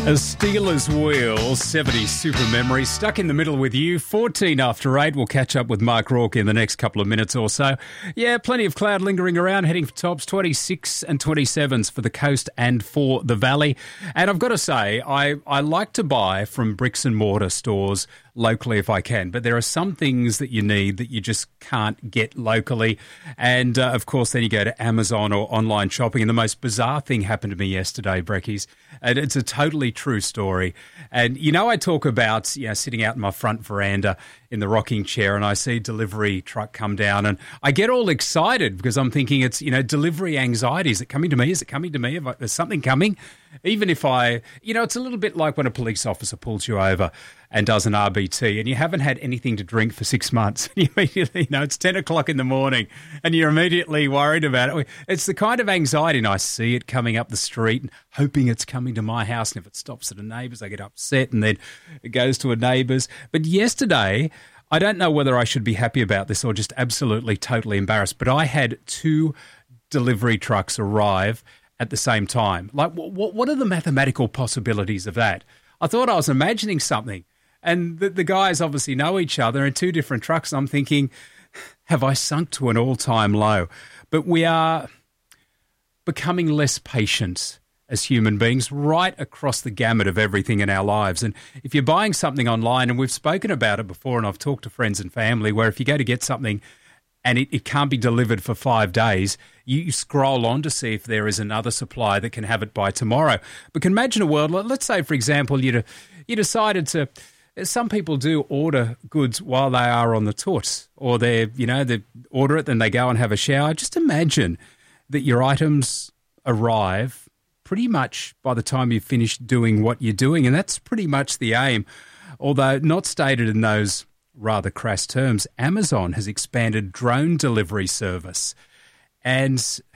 A Steelers Wheel, 70s super memory, stuck in the middle with you. 14 after 8. We'll catch up with Mark Rourke in the next couple of minutes or so. Yeah, plenty of cloud lingering around, heading for tops, 26 and 27s for the coast and for the valley. And I've got to say, I like to buy from bricks and mortar stores locally if I can, but there are some things that you need that you just can't get locally. And, of course, then you go to Amazon or online shopping. And the most bizarre thing happened to me yesterday, Brekkies. And it's a totally true story. And, I talk about, sitting out in my front veranda in the rocking chair and I see a delivery truck come down and I get all excited because I'm thinking it's, delivery anxiety. Is it coming to me? Is it coming to me? There's something coming? Even if it's a little bit like when a police officer pulls you over and does an RBT and you haven't had anything to drink for 6 months. You immediately, it's 10 o'clock in the morning and you're immediately worried about it. It's the kind of anxiety, and I see it coming up the street and hoping it's coming to my house. And if it stops at a neighbour's, I get upset and then it goes to a neighbour's. But yesterday, I don't know whether I should be happy about this or just absolutely, totally embarrassed, but I had 2 delivery trucks arrive at the same time. Like, what are the mathematical possibilities of that? I thought I was imagining something. And the guys obviously know each other in 2 different trucks. And I'm thinking, have I sunk to an all-time low? But we are becoming less patient as human beings right across the gamut of everything in our lives. And if you're buying something online, and we've spoken about it before, and I've talked to friends and family, where if you go to get something and it can't be delivered for 5 days, you scroll on to see if there is another supplier that can have it by tomorrow. But can imagine a world, let's say, for example, you decided to, some people do order goods while they are on the toot, or they order it, then they go and have a shower. Just imagine that your items arrive pretty much by the time you've finished doing what you're doing, and that's pretty much the aim. Although not stated in those rather crass terms, Amazon has expanded drone delivery service. And,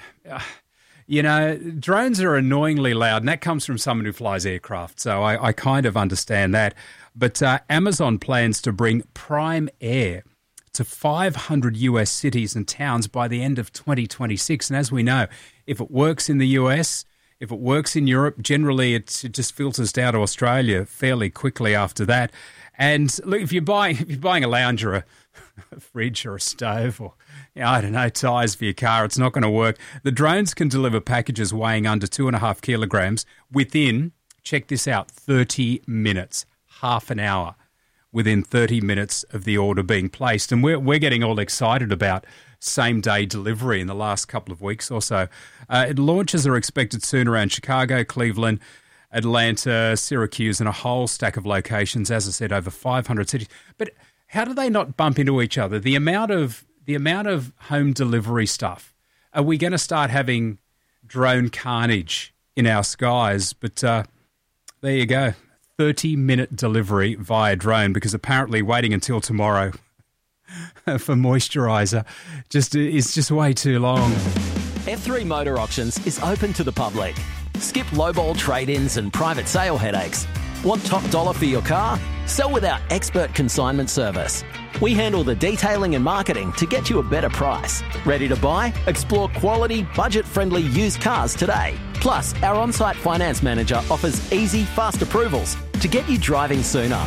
drones are annoyingly loud, and that comes from someone who flies aircraft, so I kind of understand that. But Amazon plans to bring Prime Air to 500 US cities and towns by the end of 2026. And as we know, if it works in the US, if it works in Europe, generally it just filters down to Australia fairly quickly after that. And look, if you're buying a lounge or a fridge or a stove or, tyres for your car, it's not going to work. The drones can deliver packages weighing under 2.5 kilograms within, check this out, 30 minutes, half an hour within 30 minutes of the order being placed. And we're getting all excited about same-day delivery in the last couple of weeks or so. Launches are expected soon around Chicago, Cleveland, Atlanta, Syracuse, and a whole stack of locations, as I said, over 500 cities. But how do they not bump into each other? The amount of home delivery stuff. Are we going to start having drone carnage in our skies? But there you go, 30-minute delivery via drone, because apparently waiting until tomorrow for moisturiser is just way too long. F3 Motor Auctions is open to the public. Skip lowball trade-ins and private sale headaches. Want top dollar for your car? Sell with our expert consignment service. We handle the detailing and marketing to get you a better price. Ready to buy? Explore quality, budget-friendly used cars today. Plus, our on-site finance manager offers easy, fast approvals to get you driving sooner.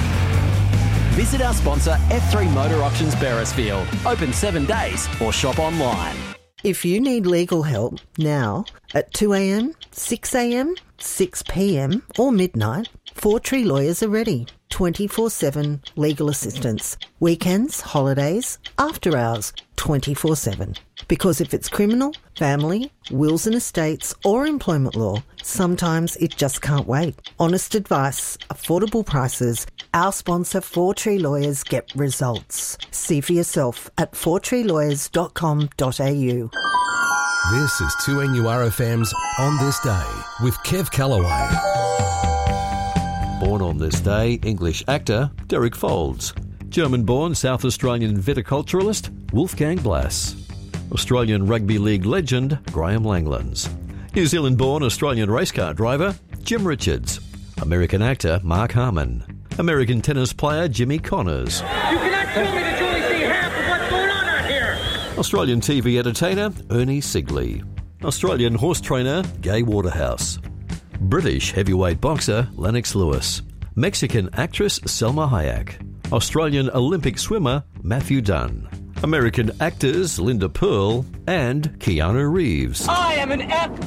Visit our sponsor, F3 Motor Auctions Beresfield. Open 7 days or shop online. If you need legal help now at 2 a.m, 6 a.m, 6 p.m. or midnight, Four Tree Lawyers are ready. 24/7 legal assistance. Weekends, holidays, after hours, 24/7. Because if it's criminal, family, wills and estates or employment law, sometimes it just can't wait. Honest advice, affordable prices. Our sponsor, Four Tree Lawyers, get results. See for yourself at fourtreelawyers.com.au. This is 2NURFM's On This Day with Kev Callaway. Born on this day, English actor Derek Folds. German-born South Australian viticulturalist Wolfgang Blass. Australian Rugby League legend Graham Langlands. New Zealand-born Australian racecar driver Jim Richards. American actor Mark Harmon. American tennis player Jimmy Connors. You cannot tell me that you only see half of what's going on out here. Australian TV entertainer Ernie Sigley. Australian horse trainer Gay Waterhouse. British heavyweight boxer Lennox Lewis. Mexican actress Selma Hayek. Australian Olympic swimmer Matthew Dunn. American actors Linda Pearl and Keanu Reeves. I am an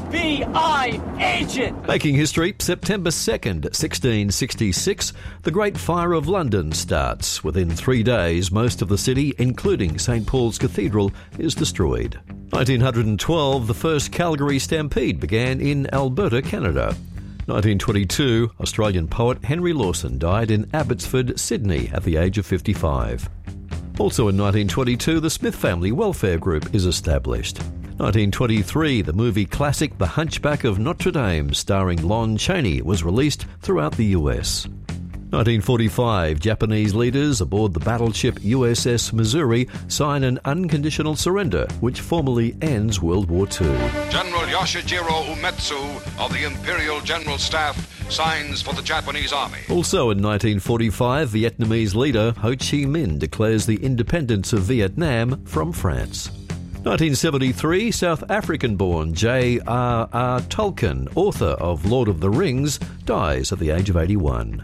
FBI agent! Making history, September 2nd, 1666, the Great Fire of London starts. Within 3 days, most of the city, including St Paul's Cathedral, is destroyed. 1912, the first Calgary Stampede began in Alberta, Canada. 1922, Australian poet Henry Lawson died in Abbotsford, Sydney, at the age of 55. Also in 1922, the Smith Family Welfare Group is established. 1923, the movie classic The Hunchback of Notre Dame, starring Lon Chaney, was released throughout the US. 1945, Japanese leaders aboard the battleship USS Missouri sign an unconditional surrender, which formally ends World War II. General Yoshijiro Umetsu of the Imperial General Staff signs for the Japanese Army. Also in 1945, Vietnamese leader Ho Chi Minh declares the independence of Vietnam from France. 1973, South African-born J.R.R. Tolkien, author of Lord of the Rings, dies at the age of 81.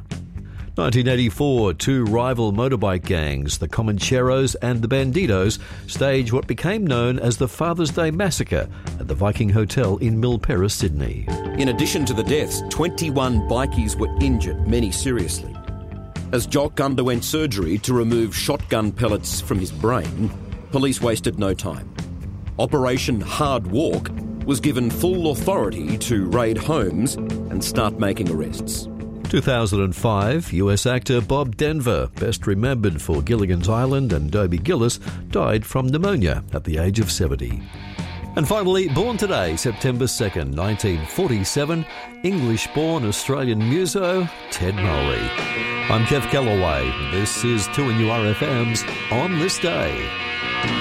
1984, two rival motorbike gangs, the Comancheros and the Bandidos, stage what became known as the Father's Day Massacre at the Viking Hotel in Milperra, Sydney. In addition to the deaths, 21 bikies were injured, many seriously. As Jock underwent surgery to remove shotgun pellets from his brain, police wasted no time. Operation Hard Walk was given full authority to raid homes and start making arrests. 2005, US actor Bob Denver, best remembered for Gilligan's Island and Dobie Gillis, died from pneumonia at the age of 70. And finally, born today, September 2nd, 1947, English-born Australian muso Ted Mowry. I'm Kev Callaway. This is 2NURFM's On This Day.